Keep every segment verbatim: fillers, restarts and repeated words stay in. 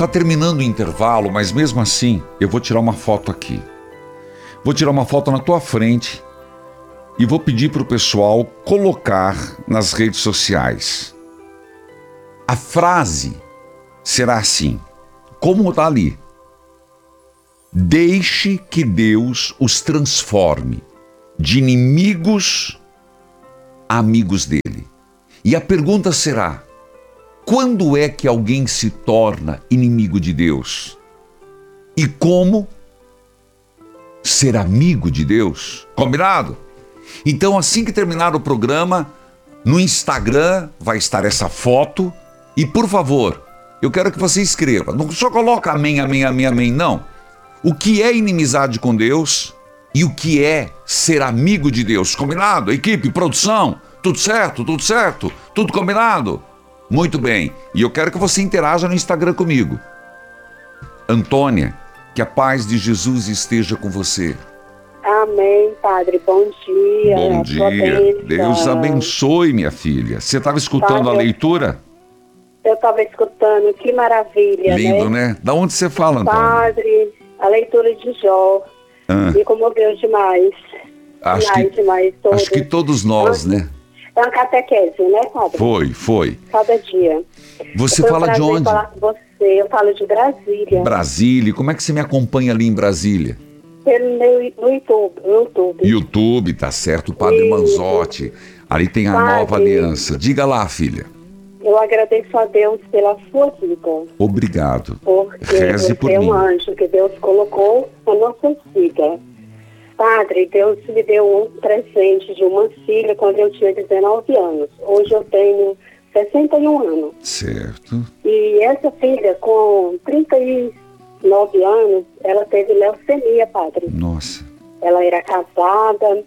Tá terminando o intervalo, mas mesmo assim, eu vou tirar uma foto aqui. Vou tirar uma foto na tua frente e vou pedir para o pessoal colocar nas redes sociais. A frase será assim, como está ali. Deixe que Deus os transforme de inimigos a amigos dele. E a pergunta será, quando é que alguém se torna inimigo de Deus? E como ser amigo de Deus? Combinado? Então, assim que terminar o programa, no Instagram vai estar essa foto. E, por favor, eu quero que você escreva. Não só coloca amém, amém, amém, amém, não. O que é inimizade com Deus e o que é ser amigo de Deus? Combinado? Equipe, produção, tudo certo? Tudo certo? Tudo combinado? Muito bem. E eu quero que você interaja no Instagram comigo. Antônia, que a paz de Jesus esteja com você. Amém, Padre. Bom dia. Bom dia. Deus abençoe, minha filha. Você estava escutando Padre, a leitura? Eu estava escutando. Que maravilha, Lindo, né? né? Da onde você fala, Antônia? Padre, a leitura de Jó Ah. me comoveu demais. Acho demais, que, demais. Todos. acho que todos nós, né? É uma catequese, né, Padre? Foi, foi. Cada dia. Você Foi um fala de prazer onde? falar com você. Eu falo de Brasília. Brasília. Como é que você me acompanha ali em Brasília? Pelo meu, no YouTube. No YouTube. YouTube, tá certo. O Padre Isso. Manzotti. Ali tem a Padre. Nova Aliança. Diga lá, filha. Eu agradeço a Deus pela sua vida. Obrigado. Porque Reze você por é mim. um anjo que Deus colocou na nossa vida. Padre, Deus me deu um presente de uma filha quando eu tinha dezenove anos. Hoje eu tenho sessenta e um anos. Certo. E essa filha, com trinta e nove anos, ela teve leucemia, Padre. Nossa. Ela era casada,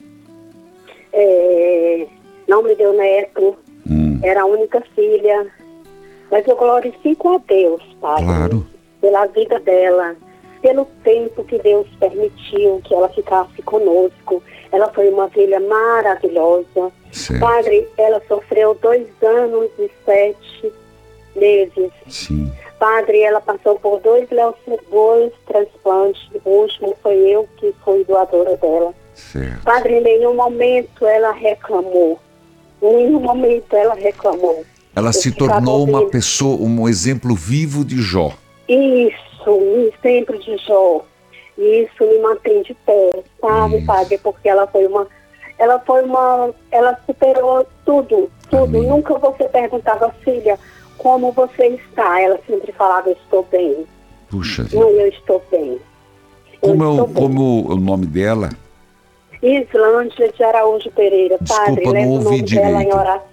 é, não me deu neto, Hum. era a única filha. Mas eu glorifico a Deus, Padre, Claro. pela vida dela, pelo tempo que Deus permitiu que ela ficasse conosco. Ela foi uma filha maravilhosa. Certo. Padre, ela sofreu dois anos e sete meses. Sim. Padre, ela passou por dois, leuce- dois transplantes. O último foi eu que fui doadora dela. Certo. Padre, em nenhum momento ela reclamou. Em nenhum momento ela reclamou. Ela Eu se ficava tornou uma ouvindo. pessoa, um exemplo vivo de Jó. Isso, um exemplo de Jó. E isso me mantém de pé, sabe, Isso. Padre? Porque ela foi uma... Ela foi uma... Ela superou tudo, tudo. Amém. Nunca você perguntava, filha, como você está? Ela sempre falava, eu estou bem. Puxa vida. Não, eu estou bem. Eu Como, é o- estou bem. como o nome dela? Islândia de Araújo Pereira. Desculpa, Padre, não leva o ouvi nome dela em direito. oração.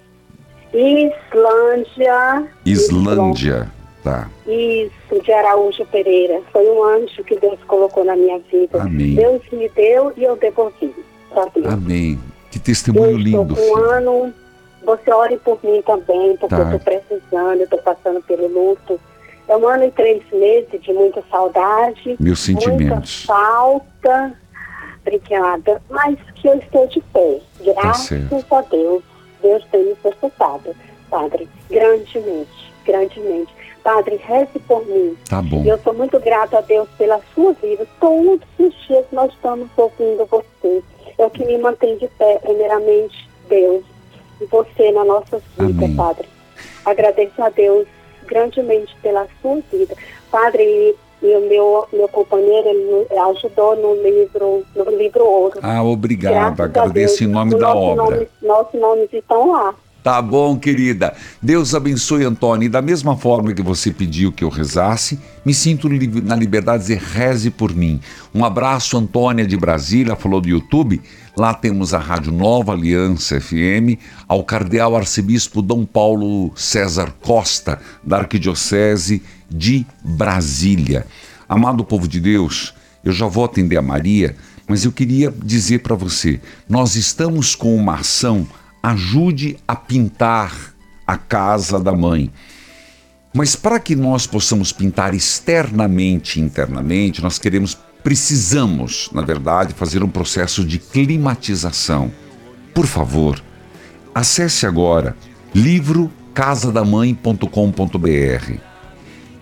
Islândia. Islândia. Tá. Isso, de Araújo Pereira. Foi um anjo que Deus colocou na minha vida. Amém. Deus me deu e eu devolvi pra Deus. Amém. Que Eu testemunho estou lindo, com um filho. ano. Você ore por mim também, porque Tá. eu estou precisando, eu estou passando pelo luto. É um ano e três meses de muita saudade. Meus sentimentos. Muita falta. Obrigada. Mas que eu estou de pé. Graças certo. a Deus. Deus tem me sustentado, Padre, grandemente, grandemente. Padre, reze por mim. Tá bom. E eu sou muito grata a Deus pela sua vida. Todos os dias nós estamos ouvindo você. É o que me mantém de pé, primeiramente, Deus. E você na nossa vida, Amém. Padre. Agradeço a Deus grandemente pela sua vida. Padre, e, e o meu, meu companheiro ele me ajudou no livro, no livro Ouro. Ah, obrigado. Graças a Agradeço Deus. em nome O da nosso obra. Nome, nossos nomes estão lá. Tá bom, querida. Deus abençoe, Antônio. E da mesma forma que você pediu que eu rezasse, me sinto li- na liberdade de dizer reze por mim. Um abraço, Antônia de Brasília, falou do YouTube. Lá temos a Rádio Nova Aliança F M, ao Cardeal Arcebispo Dom Paulo César Costa, da Arquidiocese de Brasília. Amado povo de Deus, eu já vou atender a Maria, mas eu queria dizer para você, nós estamos com uma ação Ajude a pintar a casa da mãe. Mas para que nós possamos pintar externamente e internamente, nós queremos, precisamos, na verdade, fazer um processo de climatização. Por favor, acesse agora livro casa da mãe ponto com ponto b r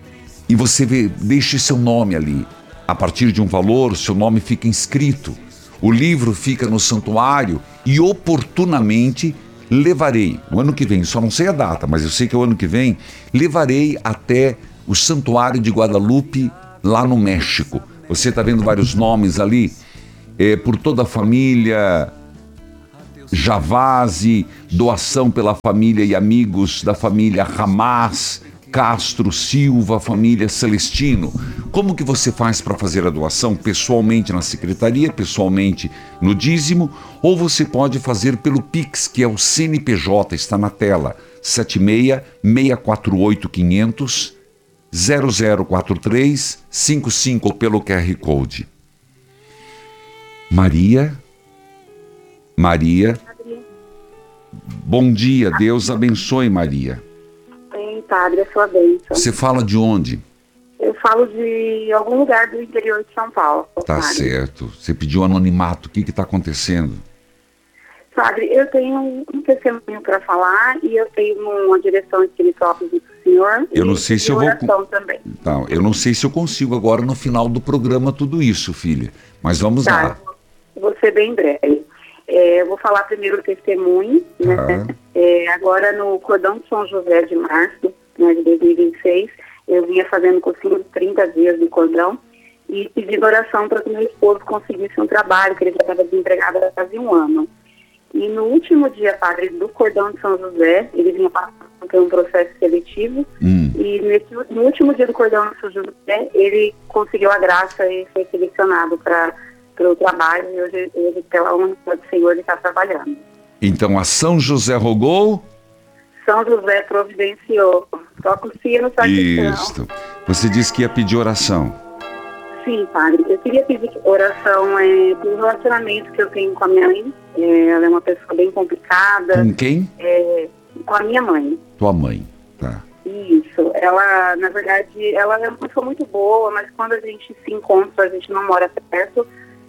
e você vê, deixe seu nome ali. A partir de um valor, seu nome fica inscrito. O livro fica no santuário e oportunamente levarei, o ano que vem, só não sei a data, mas eu sei que é o ano que vem, levarei até o Santuário de Guadalupe, lá no México. Você está vendo vários nomes ali, é, por toda a família Javazzi, doação pela família e amigos da família Hamas, Castro, Silva, família Celestino. Como que você faz para fazer a doação? Pessoalmente na secretaria, pessoalmente no dízimo, ou você pode fazer pelo Pix, que é o C N P J, está na tela, sete seis, seis quatro oito, quinhentos, zero zero quatro três, cinco cinco pelo Q R Code. Maria, Maria, bom dia, Deus abençoe, Maria. Bem, padre, a sua bênção. Você fala de onde? Eu falo de algum lugar do interior de São Paulo. Tá padre. certo. Você pediu anonimato. O que está acontecendo? Padre, eu tenho um testemunho para falar e eu tenho uma direção espiritual para o senhor. Eu não sei se eu vou. Também. Tá, eu não sei se eu consigo agora no final do programa tudo isso, filha. Mas vamos tá, lá. Vou ser bem breve. É, eu vou falar primeiro o testemunho, né? Ah. É, agora no Cordão de São José de março, né, de dois mil e vinte e seis, eu vinha fazendo cursinho de trinta dias no cordão e pedindo oração para que meu esposo conseguisse um trabalho, que ele já estava desempregado há quase um ano. E no último dia, padre, do Cordão de São José, ele vinha passando por um processo seletivo, hum. e nesse, no último dia do Cordão de São José, ele conseguiu a graça e foi selecionado para o trabalho, e hoje, ele, pela honra do Senhor, ele está trabalhando. Então, a São José rogou? São José providenciou. Toca o sino, só que Isso. Você disse que ia pedir oração. Sim, padre. Eu queria pedir oração é, pelo relacionamento que eu tenho com a minha mãe. É, ela é uma pessoa bem complicada. Com quem? É, com a minha mãe. Tua mãe, tá. Isso. Ela, na verdade, ela é uma pessoa muito boa, mas quando a gente se encontra, a gente não mora perto.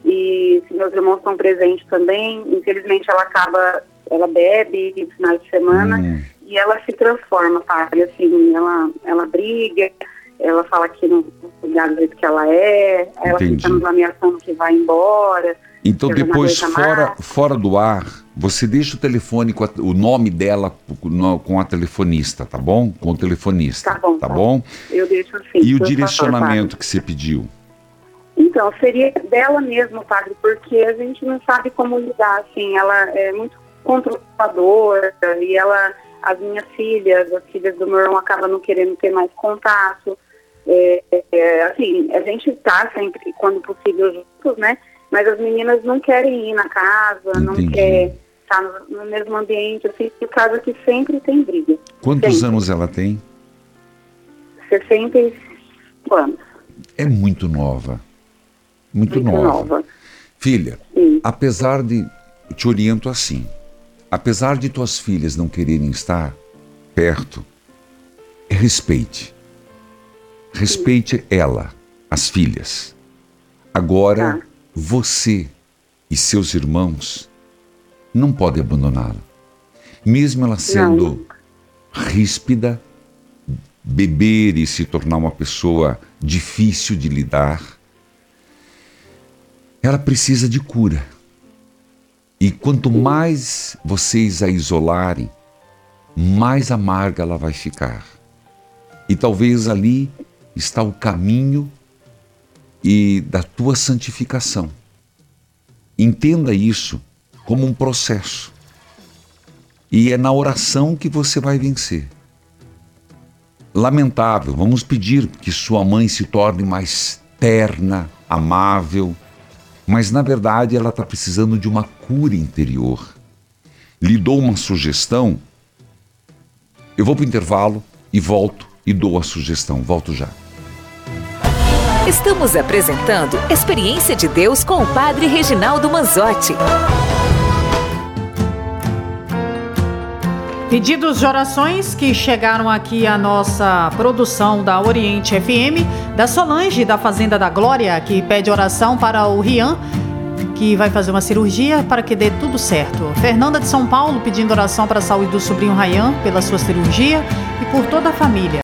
E se meus irmãos estão presentes também, infelizmente ela acaba, ela bebe no final de semana hum. e ela se transforma, padre. Assim, ela, ela briga, ela fala que não lugar do jeito que ela é, ela Entendi. fica nos ameaçando que vai embora. Então depois, fora, fora do ar, você deixa o telefone, com a, o nome dela no, com a telefonista, tá bom? Com o telefonista, tá bom? Tá tá. bom? Eu deixo sim. E o direcionamento que você pediu? Então, seria dela mesmo, padre, porque a gente não sabe como lidar, assim, ela é muito controladora e ela, as minhas filhas, as filhas do meu irmão acabam não querendo ter mais contato. É, é, assim, a gente tá sempre, quando possível, juntos, né? Mas as meninas não querem ir na casa, Entendi. Não querem estar no, no mesmo ambiente, assim, por causa que sempre tem briga. Quantos sempre. anos ela tem? sessenta e cinco anos. É muito nova. Muito, muito nova. nova. Filha, Sim. apesar de... Eu te oriento assim. Apesar de tuas filhas não quererem estar perto, respeite. Respeite Sim. ela, as filhas. Agora, tá. você e seus irmãos não podem abandoná-la. Mesmo ela sendo não. ríspida, beber e se tornar uma pessoa difícil de lidar, ela precisa de cura. E quanto mais vocês a isolarem, mais amarga ela vai ficar. E talvez ali está o caminho e da tua santificação. Entenda isso como um processo. E é na oração que você vai vencer. Lamentável, vamos pedir que sua mãe se torne mais terna, amável, mas na verdade ela está precisando de uma cura interior. Lhe dou uma sugestão, eu vou para o intervalo e volto e dou a sugestão, volto já. Estamos apresentando Experiência de Deus com o Padre Reginaldo Manzotti. Pedidos de orações que chegaram aqui à nossa produção da Oriente F M, da Solange, da Fazenda da Glória, que pede oração para o Rian, que vai fazer uma cirurgia para que dê tudo certo. Fernanda de São Paulo pedindo oração para a saúde do sobrinho Rayan pela sua cirurgia e por toda a família.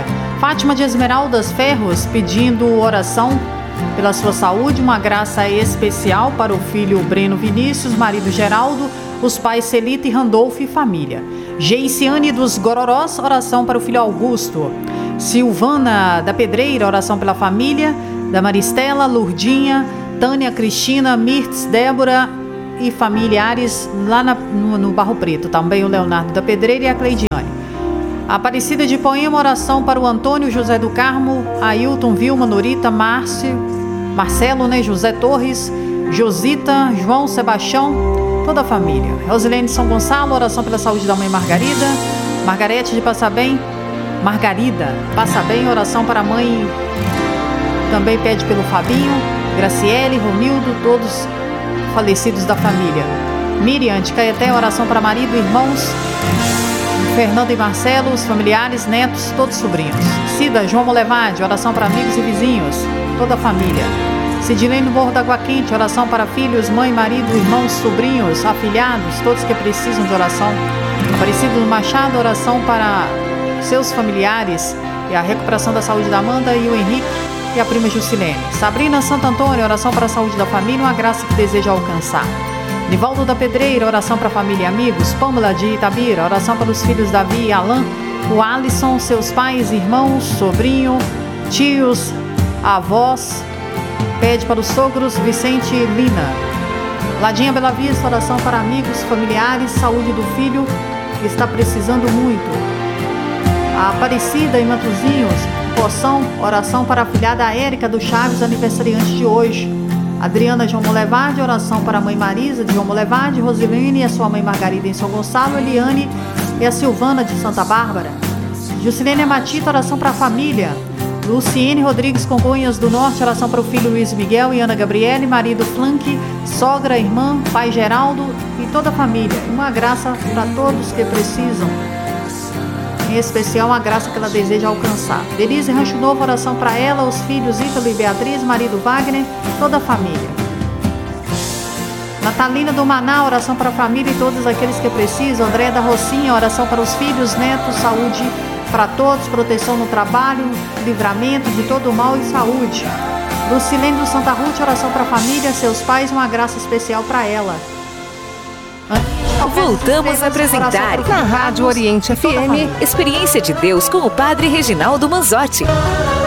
Fátima de Esmeraldas Ferros, pedindo oração pela sua saúde, uma graça especial para o filho Breno Vinícius, marido Geraldo, os pais Celita e Randolfo e família. Geiciane dos Gororós, oração para o filho Augusto. Silvana da Pedreira, oração pela família, da Maristela, Lurdinha, Tânia, Cristina, Mirtz, Débora e familiares lá na, no, no Barro Preto. Também o Leonardo da Pedreira e a Cleidiane. Aparecida de Poema, oração para o Antônio José do Carmo, Ailton, Vilma, Norita, Márcio, Marcelo, né, José Torres, Josita, João Sebastião, toda a família. Rosilene São Gonçalo, oração pela saúde da mãe Margarida. Margarete de Passa Bem, Margarida, Passa Bem, oração para a mãe, também pede pelo Fabinho, Graciele, Romildo, todos falecidos da família. Miriam de Caeté, oração para marido, irmãos, Fernando e Marcelo, os familiares, netos, todos sobrinhos. Cida, João Molevade, oração para amigos e vizinhos, toda a família. Sidney no Morro da Água Quente, oração para filhos, mãe, marido, irmãos, sobrinhos, afilhados, todos que precisam de oração. Aparecido no Machado, oração para seus familiares e a recuperação da saúde da Amanda e o Henrique e a prima Jusilene. Sabrina Santo Antônio, oração para a saúde da família, uma graça que deseja alcançar. Nivaldo da Pedreira, oração para a família e amigos. Pâmela de Itabira, oração para os filhos Davi e Alain, o Alisson, seus pais, irmãos, sobrinho, tios, avós. Pede para os sogros Vicente e Lina. Ladinha Bela Vista, oração para amigos, familiares, saúde do filho que está precisando muito. A Aparecida e Matozinhos, Poção, oração para a filhada Érica do Chaves, aniversariante de hoje. Adriana João Molevade, oração para a mãe Marisa de João Molevade, Rosilene e a sua mãe Margarida em São Gonçalo, Eliane e a Silvana de Santa Bárbara. Jusilene Matita, oração para a família. Luciene Rodrigues Congonhas do Norte, oração para o filho Luiz Miguel e Ana Gabriele, marido Flanque, sogra, irmã, pai Geraldo e toda a família. Uma graça para todos que precisam, em especial uma graça que ela deseja alcançar. Denise Rancho Novo, oração para ela, os filhos Ítalo e Beatriz, marido Wagner, toda a família. Natalina do Maná, oração para a família e todos aqueles que precisam. Andréia da Rocinha, oração para os filhos, netos, saúde para todos, proteção no trabalho, livramento de todo o mal e saúde. Lucilene do Santa Ruth, oração para a família, seus pais, uma graça especial para ela. Voltamos a apresentar na Rádio Oriente F M Experiência de Deus com o Padre Reginaldo Manzotti.